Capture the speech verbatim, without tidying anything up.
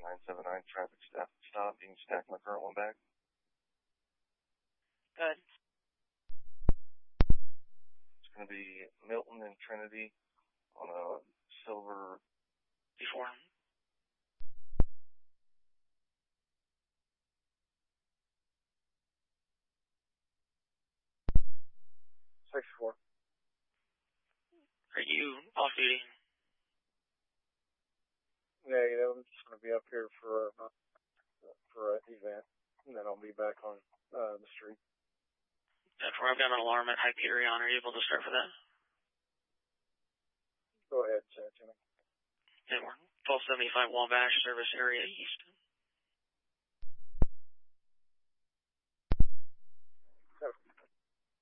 nine seven nine, traffic stop, stop, you can stack my current one back. Good. It's going to be Milton and Trinity on a silver Before. six four. Are you off duty? Yeah, yeah, I'm just going to be up here for uh, for an event, and then I'll be back on uh, the street. That's where I've got an alarm at Hyperion. Are you able to start for that? Go ahead, send it to me. Okay, we're twelve seventy-five Wabash, service area east.